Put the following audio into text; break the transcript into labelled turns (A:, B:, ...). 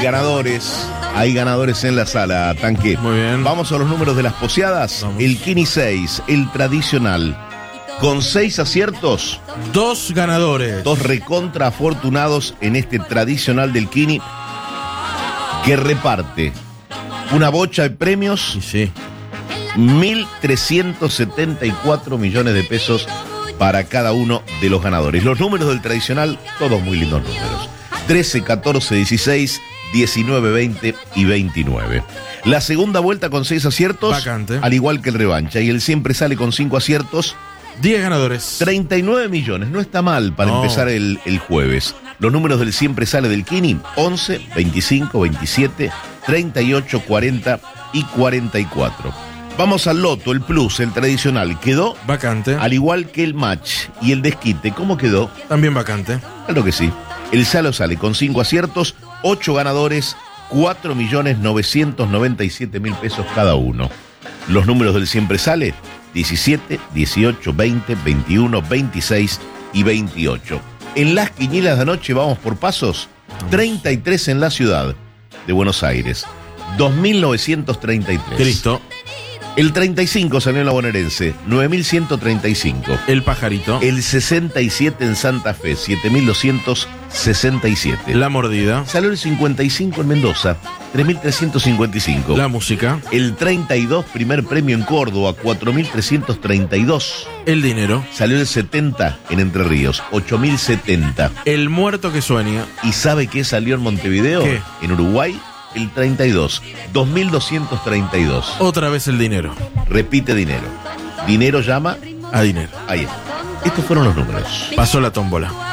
A: Hay ganadores en la sala, Tanque.
B: Muy bien.
A: Vamos a los números de las poseadas.
B: Vamos.
A: El Kini 6, el tradicional. Con 6 aciertos,
B: 2 ganadores.
A: 2 recontra afortunados en este tradicional del Kini, que reparte una bocha de premios,
B: Y sí.
A: 1.374 millones de pesos para cada uno de los ganadores. Los números del tradicional, todos muy lindos números. 13, 14, 16, 19, 20 y 29. La segunda vuelta con 6 aciertos,
B: Vacante.
A: al igual que el revancha. Y el siempre sale con 5 aciertos,
B: 10 ganadores.
A: 39 millones. No está mal para
B: No.
A: empezar el jueves. Los números del siempre sale del Kini, 11, 25, 27, 38, 40 y 44. Vamos al loto, el plus, el tradicional. Quedó
B: Vacante.
A: al igual que el match y el desquite. ¿Cómo quedó?
B: También vacante.
A: Claro que sí. El Salo sale con 5 aciertos, 8 ganadores, 4.997.000 pesos cada uno. Los números del siempre sale, 17, 18, 20, 21, 26 y 28. En las quinielas de anoche vamos por pasos, 33 en la ciudad de Buenos Aires, 2.933.
B: Cristo.
A: El 35 salió en la bonaerense, 9.135.
B: El pajarito.
A: El 67 en Santa Fe, 7.267.
B: La mordida.
A: Salió el 55 en Mendoza, 3.355.
B: La música.
A: El 32, primer premio en Córdoba, 4.332.
B: El dinero.
A: Salió el 70 en Entre Ríos, 8.070.
B: El muerto que sueña.
A: ¿Y sabe qué salió en Montevideo?
B: ¿Qué?
A: En Uruguay, el 32, 2.232.
B: Otra vez el dinero.
A: Repite dinero. Dinero llama,
B: A dinero.
A: ahí está. Estos fueron los números.
B: Pasó la tómbola.